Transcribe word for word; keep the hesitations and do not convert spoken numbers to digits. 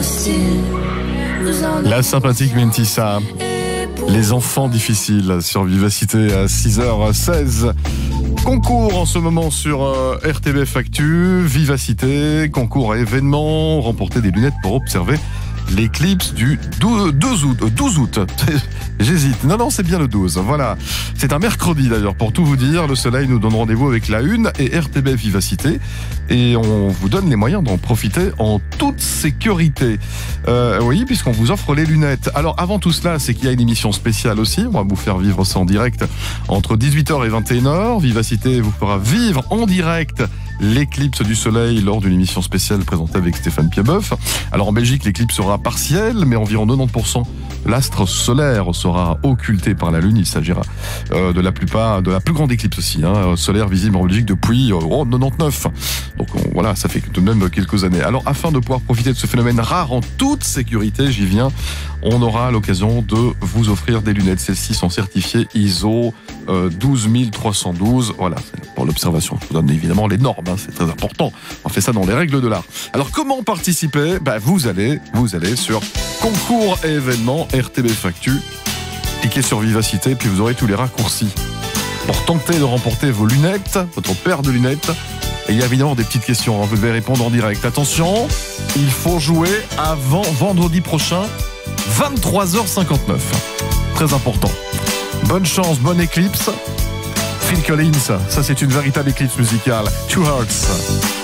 La sympathique Mentissa. Les enfants difficiles sur Vivacité à six heures seize. Concours en ce moment sur euh, R T B F Actu, Vivacité, concours à événements, remporter des lunettes pour observer l'éclipse du douze août. J'hésite. Non, non, c'est bien le douze. Voilà. C'est un mercredi d'ailleurs, pour tout vous dire. Le Soleil nous donne rendez-vous avec la une et R T B Vivacité. Et on vous donne les moyens d'en profiter en toute sécurité. Euh, oui, puisqu'on vous offre les lunettes. Alors, avant tout cela, c'est qu'il y a une émission spéciale aussi. On va vous faire vivre ça en direct entre dix-huit heures et vingt et une heures. Vivacité vous fera vivre en direct l'éclipse du soleil lors d'une émission spéciale présentée avec Stéphane Piabeuf. Alors en Belgique, l'éclipse sera partielle, mais environ quatre-vingt-dix pour cent l'astre solaire sera occulté par la Lune. Il s'agira euh, de la plupart, de la plus grande éclipse aussi, hein, solaire visible en Belgique depuis euh, oh, quatre-vingt-dix-neuf. Donc on, voilà, ça fait tout de même quelques années. Alors afin de pouvoir profiter de ce phénomène rare en toute sécurité, j'y viens, on aura l'occasion de vous offrir des lunettes. Celles-ci sont certifiées I S O euh, douze mille trois cent douze. Voilà, pour l'observation. Je vous donne évidemment les normes, hein, c'est très important. On fait ça dans les règles de l'art. Alors comment participer ? Ben, vous allez, vous allez sur concours et événements R T B F Actu. Cliquez sur Vivacité, puis vous aurez tous les raccourcis pour tenter de remporter vos lunettes, votre paire de lunettes. Et il y a évidemment des petites questions, hein, vous devez répondre en direct. Attention, il faut jouer avant vendredi prochain, vingt-trois heures cinquante-neuf. Très important. Bonne chance, bonne éclipse. Phil Collins, ça c'est une véritable éclipse musicale. Two Hearts.